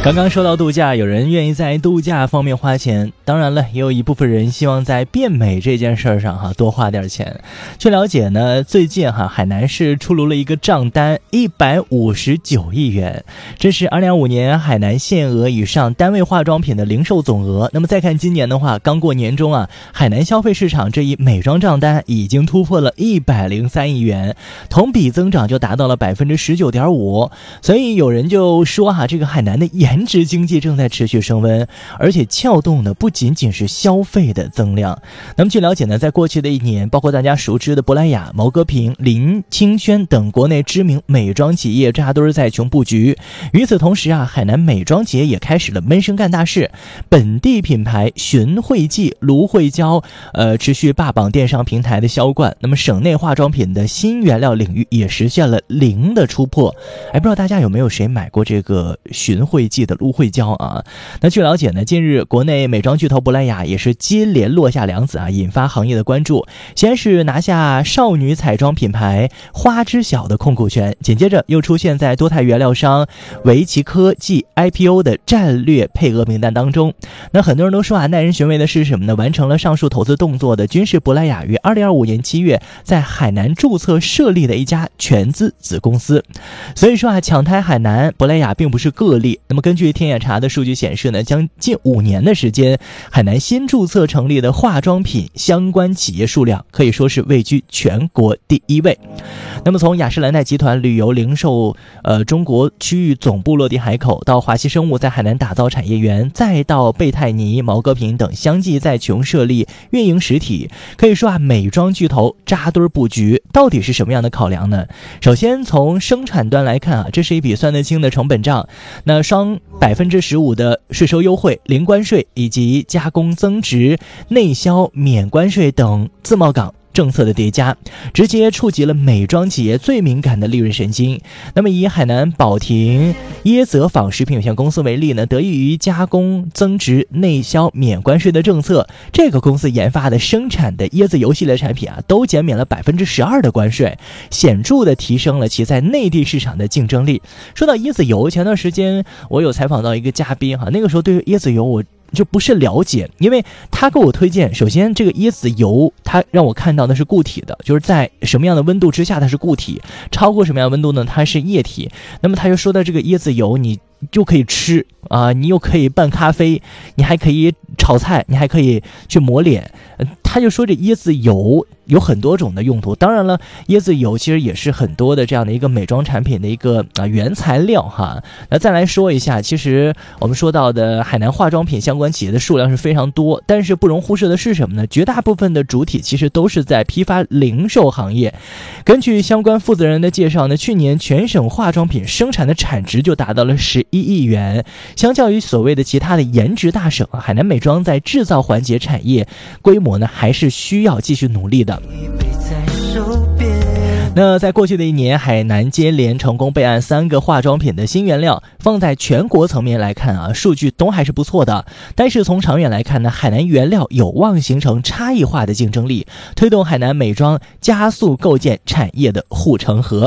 刚刚说到度假，有人愿意在度假方面花钱，当然了，也有一部分人希望在变美这件事上多花点钱。据了解呢，最近海南市出炉了一个账单，159亿元，这是2025年海南限额以上单位化妆品的零售总额。那么再看今年的话，刚过年中海南消费市场这一美妆账单已经突破了103亿元，同比增长就达到了19.5%。所以有人就说这个海南的颜值经济正在持续升温，而且撬动的不仅仅是消费的增量。那么据了解呢，在过去的一年，包括大家熟知的珀莱雅、毛戈平、林清轩等国内知名美妆企业扎堆在穷布局。与此同时海南美妆企业也开始了闷声干大事，本地品牌寻惠记、芦荟胶持续霸榜电商平台的销冠。那么省内化妆品的新原料领域也实现了零的突破。不知道大家有没有谁买过这个寻惠记的芦荟胶那据了解呢，近日国内美妆巨头珀莱雅也是接连落下梁子引发行业的关注。先是拿下少女彩妆品牌花知晓的控股权，紧接着又出现在多肽原料商维奇科技 IPO 的战略配额名单当中。那很多人都说耐人寻味的是什么呢？完成了上述投资动作的均是珀莱雅于2025年7月在海南注册设立的一家全资子公司。所以说抢台海南，珀莱雅并不是个例。那么根据天眼查的数据显示呢，将近5年的时间，海南新注册成立的化妆品相关企业数量可以说是位居全国第1位。那么从雅诗兰黛集团旅游零售中国区域总部落地海口，到华西生物在海南打造产业园，再到贝泰尼、毛戈平等相继在穷设立运营实体，可以说美妆巨头扎堆布局，到底是什么样的考量呢？首先从生产端来看这是一笔算得清的成本账。那双15%的税收优惠、零关税以及加工增值、内销免关税等自贸港政策的叠加，直接触及了美妆企业最敏感的利润神经。那么以海南宝庭椰泽坊食品有限公司为例呢，得益于加工增值、内销免关税的政策，这个公司研发的生产的椰子油系列产品都减免了12%的关税，显著的提升了其在内地市场的竞争力。说到椰子油，前段时间我有采访到一个嘉宾那个时候对于椰子油我就不是了解，因为他给我推荐，首先这个椰子油他让我看到的是固体的，就是在什么样的温度之下它是固体，超过什么样的温度呢它是液体。那么他就说的这个椰子油你就可以吃你又可以拌咖啡，你还可以炒菜，你还可以去抹脸。他就说这椰子油有很多种的用途，当然了，椰子油其实也是很多的这样的一个美妆产品的一个原材料那再来说一下，其实我们说到的海南化妆品相关企业的数量是非常多，但是不容忽视的是什么呢？绝大部分的主体其实都是在批发零售行业。根据相关负责人的介绍呢，去年全省化妆品生产的产值就达到了11亿元，相较于所谓的其他的颜值大省海南美妆在制造环节产业规模呢还是需要继续努力的。那在过去的一年，海南接连成功备案3个化妆品的新原料，放在全国层面来看数据都还是不错的。但是从长远来看呢，海南原料有望形成差异化的竞争力，推动海南美妆加速构建产业的护城河。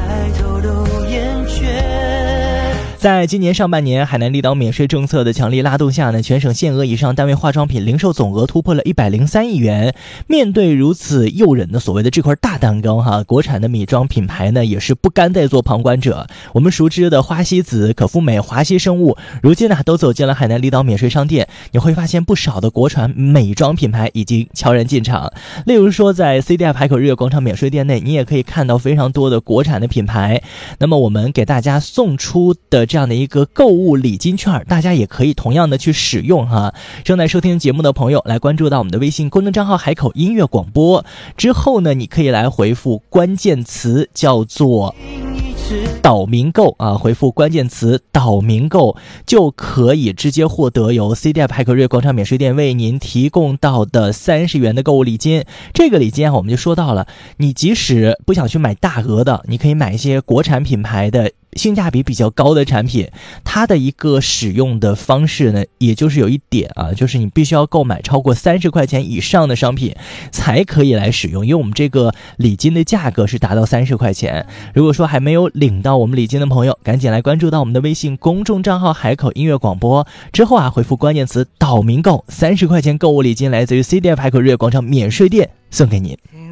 在今年上半年，海南离岛免税政策的强力拉动下呢，全省限额以上单位化妆品零售总额突破了103亿元。面对如此诱人的所谓的这块大蛋糕国产的美妆品牌呢也是不甘再做旁观者。我们熟知的花西子、可复美、华西生物，如今都走进了海南离岛免税商店。你会发现不少的国产美妆品牌已经悄然进场。例如说，在 CDF 海口日月广场免税店内，你也可以看到非常多的国产的品牌。那么我们给大家送出的这样的一个购物礼金券，大家也可以同样的去使用正在收听节目的朋友，来关注到我们的微信公众账号海口音乐广播之后呢，你可以来回复关键词叫做岛民购回复关键词岛民购，就可以直接获得由 CDF 海口日月广场免税店为您提供到的30元的购物礼金。这个礼金我们就说到了，你即使不想去买大额的，你可以买一些国产品牌的性价比比较高的产品，它的一个使用的方式呢，也就是有一点啊，就是你必须要购买超过30块钱以上的商品才可以来使用，因为我们这个礼金的价格是达到30块钱。如果说还没有领到我们礼金的朋友，赶紧来关注到我们的微信公众账号海口音乐广播，之后啊回复关键词岛民购，30块钱购物礼金来自于 CDF 海口日月广场免税店送给您。